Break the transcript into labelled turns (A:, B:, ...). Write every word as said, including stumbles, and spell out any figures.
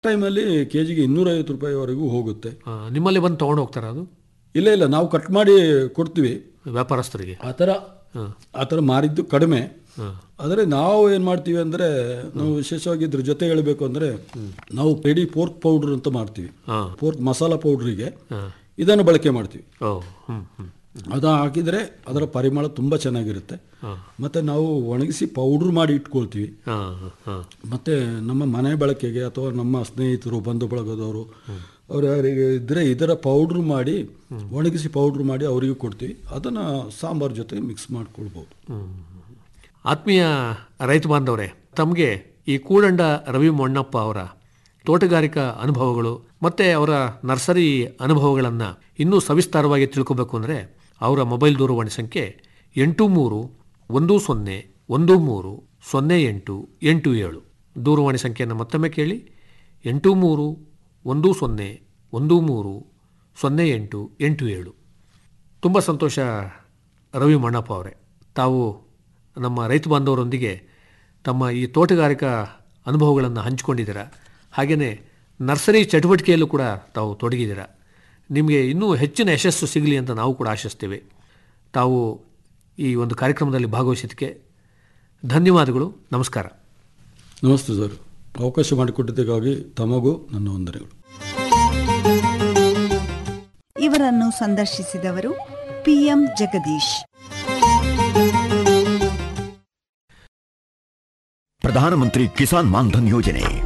A: ಟೈಮಲ್ಲಿ ಕೆ ಜಿಗೆ ಇನ್ನೂರೈವತ್ತು ರೂಪಾಯಿವರೆಗೂ ಹೋಗುತ್ತೆ.
B: ಆ, ನಿಮ್ಮಲ್ಲಿ ಬಂದು ತೊಗೊಂಡು ಹೋಗ್ತಾರ ಅದು?
A: ಇಲ್ಲ ಇಲ್ಲ ನಾವು ಕಟ್ ಮಾಡಿ ಕೊಡ್ತೀವಿ
B: ವ್ಯಾಪಾರಸ್ಥರಿಗೆ.
A: ಆ ಥರ ಆ ಥರ ಮಾರಿದ್ದು ಕಡಿಮೆ. ಆದರೆ ನಾವು ಏನು ಮಾಡ್ತೀವಿ ಅಂದರೆ, ನಾವು ವಿಶೇಷವಾಗಿ ಇದ್ರ ಜೊತೆ ಹೇಳಬೇಕು ಅಂದರೆ, ನಾವು ಪೆಡಿ ಪೋರ್ಕ್ ಪೌಡ್ರ್ ಅಂತ ಮಾಡ್ತೀವಿ. ಪೋರ್ಕ್ ಮಸಾಲ ಪೌಡ್ರಿಗೆ ಇದನ್ನು ಬಳಕೆ ಮಾಡ್ತೀವಿ. ಅದು ಹಾಕಿದರೆ ಅದರ ಪರಿಮಳ ತುಂಬ ಚೆನ್ನಾಗಿರುತ್ತೆ. ಮತ್ತು ನಾವು ಒಣಗಿಸಿ ಪೌಡ್ರ್ ಮಾಡಿ ಇಟ್ಕೊಳ್ತೀವಿ. ಮತ್ತು ನಮ್ಮ ಮನೆ ಬಳಕೆಗೆ ಅಥವಾ ನಮ್ಮ ಸ್ನೇಹಿತರು ಬಂಧು ಬಳಗದವರು ಅವ್ರು ಯಾರಿಗೆ ಇದ್ದರೆ ಇದರ ಪೌಡ್ರ್ ಮಾಡಿ ಒಣಗಿಸಿ ಪೌಡ್ರ್ ಮಾಡಿ ಅವರಿಗೂ ಕೊಡ್ತೀವಿ. ಅದನ್ನು ಸಾಂಬಾರು ಜೊತೆ ಮಿಕ್ಸ್ ಮಾಡ್ಕೊಳ್ಬೋದು.
B: ಆತ್ಮೀಯ ರೈತ ಬಾಂಧವರೇ, ತಮಗೆ ಈ ಕೂಡಂಡ ರವಿ ಮೊಣ್ಣಪ್ಪ ಅವರ ತೋಟಗಾರಿಕಾ ಅನುಭವಗಳು ಮತ್ತು ಅವರ ನರ್ಸರಿ ಅನುಭವಗಳನ್ನು ಇನ್ನೂ ಸವಿಸ್ತಾರವಾಗಿ ತಿಳ್ಕೋಬೇಕು ಅಂದರೆ ಅವರ ಮೊಬೈಲ್ ದೂರವಾಣಿ ಸಂಖ್ಯೆ ಎಂಟು ಮೂರು ಒಂದು ಸೊನ್ನೆ ಒಂದು ಮೂರು ಸೊನ್ನೆ ಎಂಟು ಎಂಟು ಏಳು. ದೂರವಾಣಿ ಸಂಖ್ಯೆಯನ್ನು ಮತ್ತೊಮ್ಮೆ ಕೇಳಿ, ಎಂಟು ಮೂರು ಒಂದು ಸೊನ್ನೆ ಒಂದು ಮೂರು ಸೊನ್ನೆ ಎಂಟು ಎಂಟು ಏಳು. ತುಂಬ ಸಂತೋಷ ರವಿ ಮಣ್ಣಪ್ಪ ಅವರೇ, ತಾವು ನಮ್ಮ ರೈತ ಬಾಂಧವರೊಂದಿಗೆ ತಮ್ಮ ಈ ತೋಟಗಾರಿಕಾ ಅನುಭವಗಳನ್ನು ಹಂಚಿಕೊಂಡಿದ್ದೀರಾ. ಹಾಗೆಯೇ ನರ್ಸರಿ ಚಟುವಟಿಕೆಯಲ್ಲೂ ಕೂಡ ತಾವು ತೊಡಗಿದ್ದೀರಾ. ನಿಮಗೆ ಇನ್ನೂ ಹೆಚ್ಚಿನ ಯಶಸ್ಸು ಸಿಗಲಿ ಅಂತ ನಾವು ಕೂಡ ಆಶಿಸ್ತೇವೆ. ತಾವು ಈ ಒಂದು ಕಾರ್ಯಕ್ರಮದಲ್ಲಿ ಭಾಗವಹಿಸಿದ್ದಕ್ಕೆ ಧನ್ಯವಾದಗಳು. ನಮಸ್ಕಾರ.
A: ನಮಸ್ತೆ ಸರ್. ಅವಕಾಶ ಮಾಡಿಕೊಟ್ಟಿದ್ದಕ್ಕಾಗಿ ತಮಗೂ ನನ್ನ ವಂದನೆಗಳು.
C: ಇವರನ್ನು ಸಂದರ್ಶಿಸಿದವರು ಪಿ ಎಂ ಜಗದೀಶ್.
D: ಪ್ರಧಾನಮಂತ್ರಿ ಕಿಸಾನ್ ಮಾನ್ಧನ್ ಯೋಜನೆ